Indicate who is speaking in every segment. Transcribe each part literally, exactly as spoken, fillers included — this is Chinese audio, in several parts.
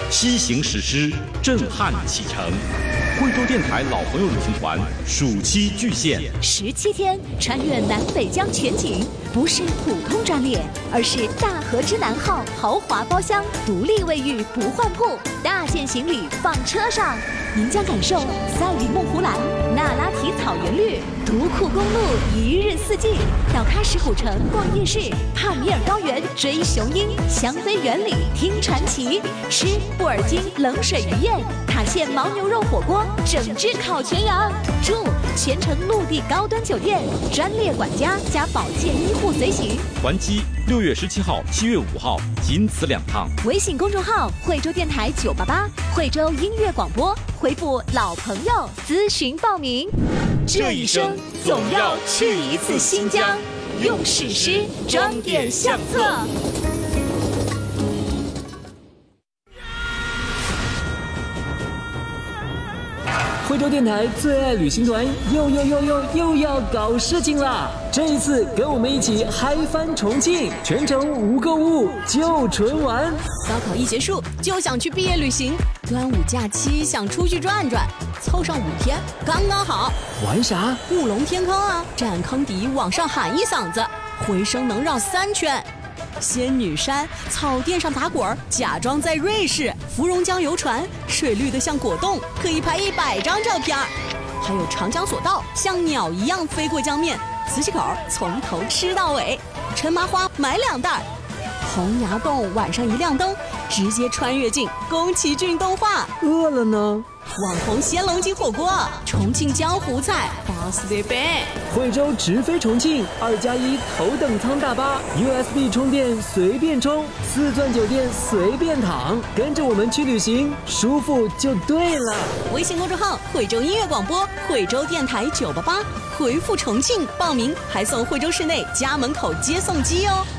Speaker 1: 西行史诗，震撼启程。惠州电台老朋友旅行团暑期巨献，
Speaker 2: 十七天穿越南北疆全景，不是普通专列，而是大和之南号豪华包厢，独立卫浴不换铺，大件行李放车上。您将感受赛里木湖蓝、那拉提草原绿、独库公路一日四季，到喀什古城逛夜市，帕米尔高原追雄鹰，香妃园里听传奇，吃布尔津冷水鱼宴，塔县牦牛肉火锅，整只烤全羊。住全程陆地高端酒店，专列管家加保健医护随行。
Speaker 1: 还机六月十七号、七月五号，仅此两趟。
Speaker 2: 微信公众号惠州电台九八八，惠州音乐广播，回复老朋友咨询报名。
Speaker 1: 这一生总要去一次新疆，
Speaker 2: 用史诗装点相册。
Speaker 3: 惠州电台最爱旅行团又又又又又要搞事情啦！这一次跟我们一起嗨翻重庆，全程无购物就纯玩。
Speaker 4: 高考一结束就想去毕业旅行，端午假期想出去转转，凑上五天刚刚好。
Speaker 3: 玩啥？
Speaker 4: 雾龙天坑啊，站坑底往上喊一嗓子，回声能绕三圈。仙女山草甸上打滚，假装在瑞士。芙蓉江游船，水绿的像果冻，可以拍一百张照片。还有长江索道，像鸟一样飞过江面，磁器口从头吃到尾。陈麻花买两袋。洪崖洞晚上一亮灯，直接穿越进宫崎骏动画。
Speaker 3: 饿了呢？
Speaker 4: 网红鲜龙筋火锅，重庆江湖菜，巴斯德贝。
Speaker 3: 惠州直飞重庆，二加一头等舱大巴 ，U S B 充电随便充，四钻酒店随便躺，跟着我们去旅行，舒服就对了。
Speaker 4: 微信公众号惠州音乐广播，惠州电台九八八，回复重庆报名，还送惠州市内家门口接送机哦。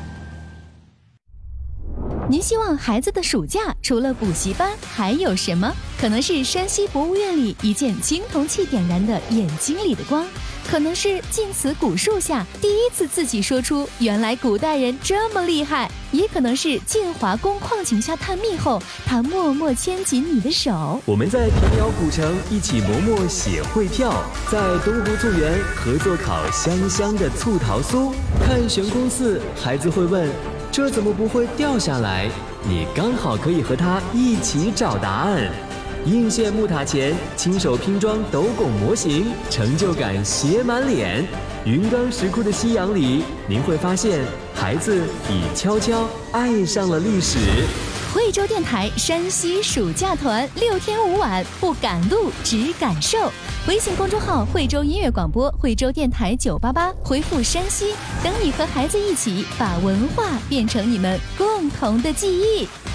Speaker 2: 您希望孩子的暑假除了补习班还有什么？可能是山西博物院里一件青铜器点燃的眼睛里的光，可能是晋祠古树下第一次自己说出原来古代人这么厉害，也可能是建华宫矿井下探秘后他默默牵紧你的手。
Speaker 3: 我们在平遥古城一起磨墨写汇票，在东湖醋园合作烤香香的醋桃酥。看悬空寺，孩子会问这怎么不会掉下来？你刚好可以和他一起找答案。应县木塔前亲手拼装斗拱模型，成就感写满脸。云冈石窟的夕阳里，您会发现孩子已悄悄爱上了历史。
Speaker 2: 惠州电台山西暑假团，六天五晚，不赶路只感受。微信公众号惠州音乐广播，惠州电台九八八，回复山西，等你和孩子一起把文化变成你们共同的记忆。